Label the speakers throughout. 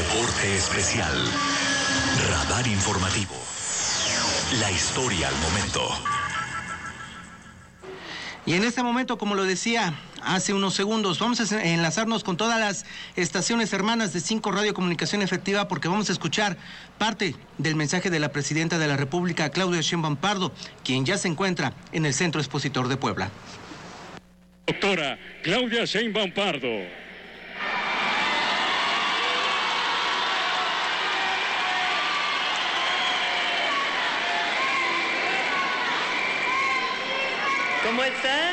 Speaker 1: Reporte especial. Radar informativo. La historia al momento.
Speaker 2: Y en este momento, como lo decía hace unos segundos, vamos a enlazarnos con todas las estaciones hermanas de 5 Radio Comunicación Efectiva, porque vamos a escuchar parte del mensaje de la Presidenta de la República, Claudia Sheinbaum Pardo, quien ya se encuentra en el Centro Expositor de Puebla.
Speaker 3: Doctora Claudia Sheinbaum Pardo.
Speaker 4: ¿Cómo están?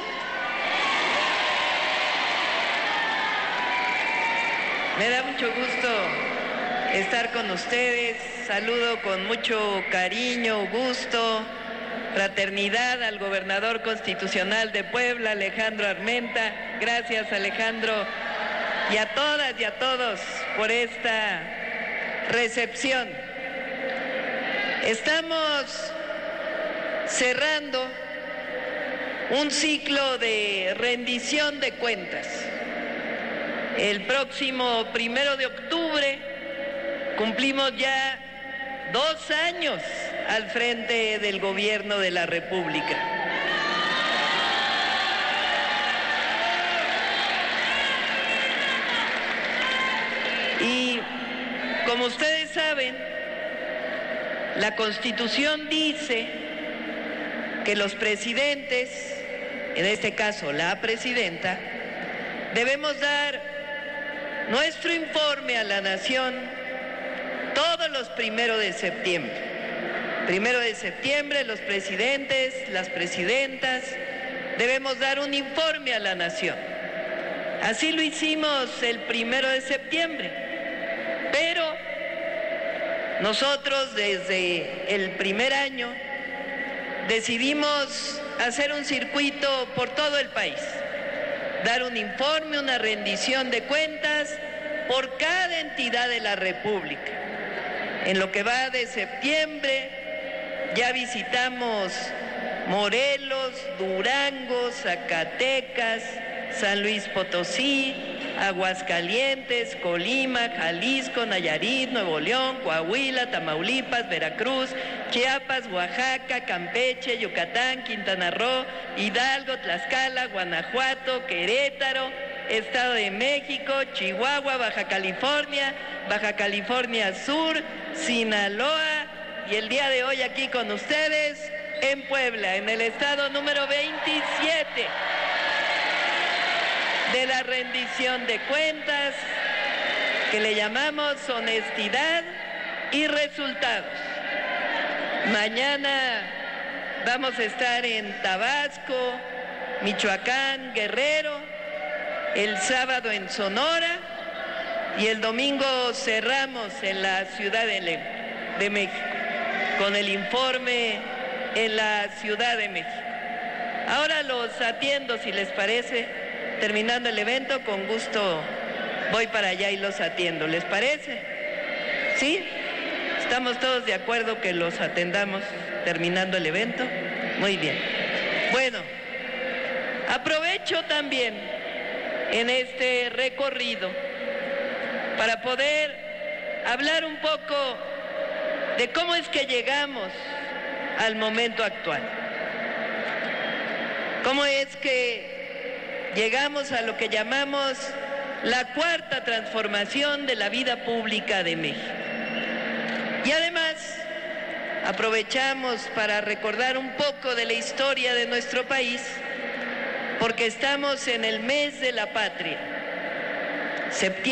Speaker 4: Me da mucho gusto estar con ustedes. Saludo con mucho cariño, gusto, fraternidad al gobernador constitucional de Puebla, Alejandro Armenta. Gracias, Alejandro, y a todas y a todos por esta recepción. Estamos cerrando un ciclo de rendición de cuentas. El próximo 1 de octubre cumplimos ya 2 años al frente del gobierno de la República. Y como ustedes saben, la Constitución dice que los presidentes, en este caso la presidenta, debemos dar nuestro informe a la nación todos los 1 de septiembre. 1 de septiembre los presidentes, las presidentas, debemos dar un informe a la nación. Así lo hicimos el 1 de septiembre, pero nosotros desde el primer año decidimos hacer un circuito por todo el país, dar un informe, una rendición de cuentas por cada entidad de la República. En lo que va de septiembre ya visitamos Morelos, Durango, Zacatecas, San Luis Potosí, Aguascalientes, Colima, Jalisco, Nayarit, Nuevo León, Coahuila, Tamaulipas, Veracruz, Chiapas, Oaxaca, Campeche, Yucatán, Quintana Roo, Hidalgo, Tlaxcala, Guanajuato, Querétaro, Estado de México, Chihuahua, Baja California Sur, Sinaloa, y el día de hoy aquí con ustedes en Puebla, en el estado número 27 de la rendición de cuentas, que le llamamos honestidad y resultados. Mañana vamos a estar en Tabasco, Michoacán, Guerrero, el sábado en Sonora, y el domingo cerramos en la Ciudad de México, con el informe en la Ciudad de México. Ahora los atiendo, si les parece. Terminando el evento, con gusto voy para allá y los atiendo. ¿Les parece? ¿Sí? ¿Estamos todos de acuerdo que los atendamos terminando el evento? Muy bien. Bueno, aprovecho también en este recorrido para poder hablar un poco de cómo es que llegamos al momento actual. ¿Cómo es que llegamos a lo que llamamos la cuarta transformación de la vida pública de México? Y además aprovechamos para recordar un poco de la historia de nuestro país, porque estamos en el mes de la patria, septiembre.